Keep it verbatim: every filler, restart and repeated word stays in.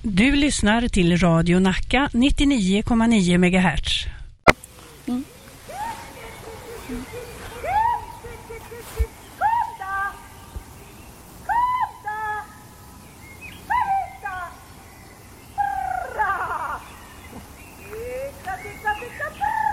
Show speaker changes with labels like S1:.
S1: Du lyssnar till Radio Nacka nittionio komma nio megahertz.
S2: Mm. Mm.